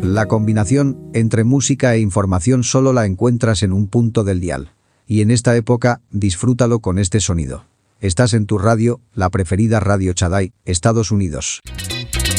La combinación entre música e información solo la encuentras en un punto del dial. Y en esta época, disfrútalo con este sonido. Estás en tu radio, la preferida Radio Chadai, Estados Unidos.